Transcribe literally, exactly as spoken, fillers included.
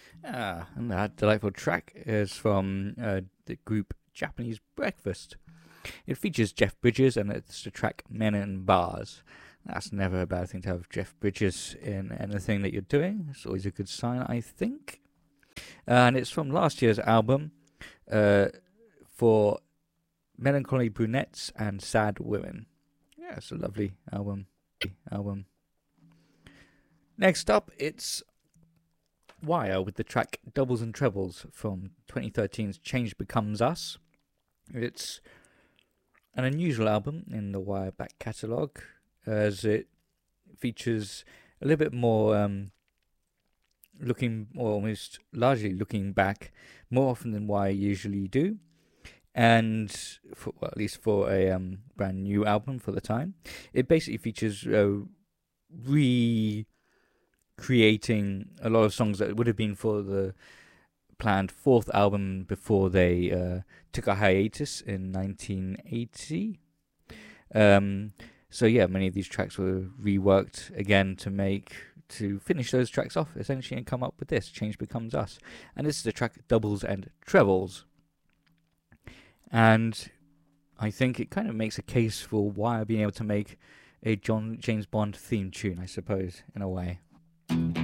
Ah, and that delightful track is from uh, the group Japanese Breakfast. It features Jeff Bridges and it's the track Men in Bars. That's never a bad thing to have Jeff Bridges in anything that you're doing. It's always a good sign, I think. Uh, and it's from last year's album uh, for Melancholy Brunettes and Sad Women. Yeah, it's a lovely album. Album. Next up, it's Wire with the track Doubles and Trebles from twenty thirteen's Change Becomes Us. It's an unusual album in the Wire back catalogue, as it features a little bit more um, looking, or almost largely looking back, more often than Wire usually do, and for, well, at least for a um, brand new album for the time, it basically features uh, re creating a lot of songs that would have been for the planned fourth album before they uh, took a hiatus in nineteen eighty. Um, so yeah, many of these tracks were reworked again to make to finish those tracks off essentially and come up with this Change Becomes Us, and this is the track Doubles and Trebles, and I think it kind of makes a case for why being able to make a John James Bond theme tune, I suppose, in a way.